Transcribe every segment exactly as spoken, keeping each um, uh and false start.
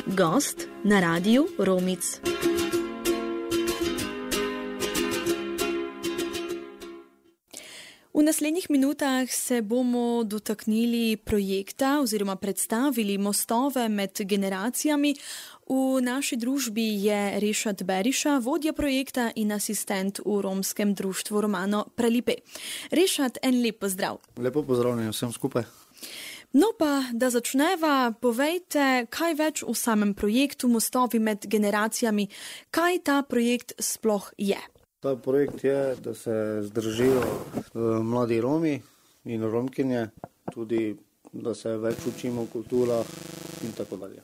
Gost na Radiu Romic. V naslednjih minutah se bomo dotaknili projekta oziroma predstavili mostove med generacijami. V naši družbi je Rešad Beriša, vodja projekta in asistent v romskem društvu Romano Prelipe. Rešad, en lep pozdrav. Lepo pozdravljeni vsem skupaj. No pa, da začneva, povejte, kaj več o samem projektu Mostovi med generacijami, kaj ta projekt sploh je. Ta projekt je, da se zdržijo uh, mladi Romi in Romkinje, tudi da se več učimo o kulturah in tako dalje.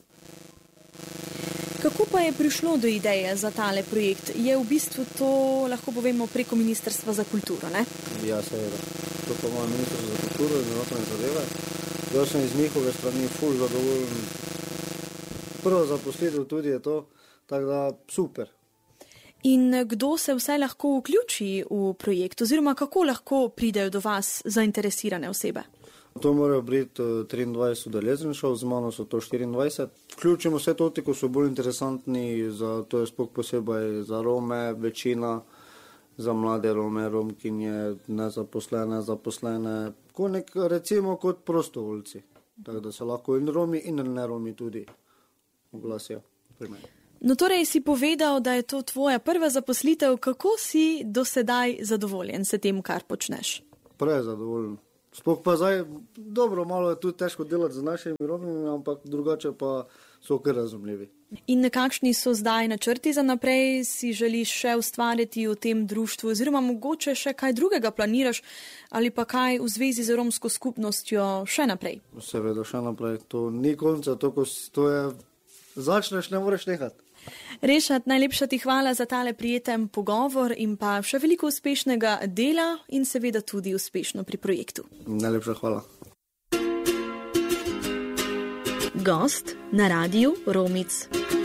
Kako pa je prišlo do ideje za tale projekt? Je v bistvu to, lahko povemo, preko Ministrstva za kulturo, ne? Ja, seveda. To pa ima Ministrstvo za kulturo in notranje zadeve. Jaz sem iz njihove strani ful zadovoljen. Prva zaposlitev tudi je to, tako da super. In kdo se vse lahko vključi v projekt, oziroma kako lahko pridejo do vas zainteresirane osebe? To morajo biti triindvajset udeležencev, z mano so to štiriindvajset. Vključimo vse to, ko so bolj interesantni, za, to je sploh posebej za Rome, večina, za mlade Rome, Romkinje, nezaposlene, zaposlene, ko nek, recimo kot prostovoljci. Tako da se lahko in Romi in ne Romi tudi oglasijo pri meni. No torej si povedal, da je to tvoja prva zaposlitev. Kako si do sedaj zadovoljen s tem, kar počneš? Prej zadovoljen. Sploh pa zdaj, dobro, malo je tudi težko delati z našimi Romimi, ampak drugače pa so kar razumljivi. In kakšni so zdaj načrti za naprej? Si želiš še ustvariti v tem društvu, oziroma mogoče še kaj drugega planiraš, ali pa kaj v zvezi z romsko skupnostjo še naprej? Seveda še naprej, to ni konca, to, ko to je, začneš, ne moreš nehati. Rešad, najlepša ti hvala za tale prijeten pogovor in pa še veliko uspešnega dela in seveda tudi uspešno pri projektu. Najlepša hvala. Gost na Radiu Romic.